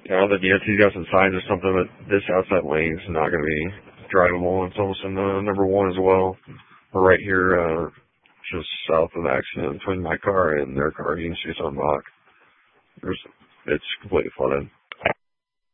The DOT's got some signs or something that this outside lane is not going to be drivable. It's almost in number one as well. We're right here, just south of the accident between my car and their car. You can see it's on rock. It's completely flooded.